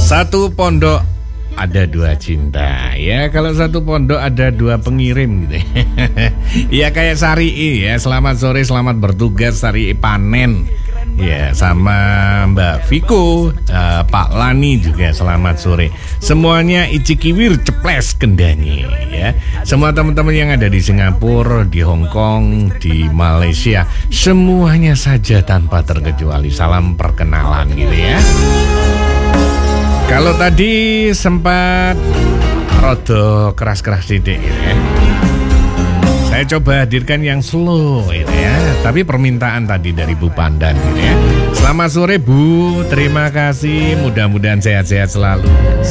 Satu pondok ada dua cinta. Ya, kalau satu pondok ada dua pengirim gitu. Ya kayak Sari ya. Selamat sore, selamat bertugas Sari panen. Ya, sama Mbak Viko, Pak Lani juga selamat sore. Semuanya icikiwir ceples kendani ya. Semua teman-teman yang ada di Singapura, di Hong Kong, di Malaysia, semuanya saja tanpa terkecuali salam perkenalan gitu ya. Kalau tadi sempat rodo keras-keras didik gitu ya. Saya coba hadirkan yang slow gitu ya. Tapi permintaan tadi dari Bu Pandan gitu ya. Selamat sore Bu, terima kasih. Mudah-mudahan sehat-sehat selalu.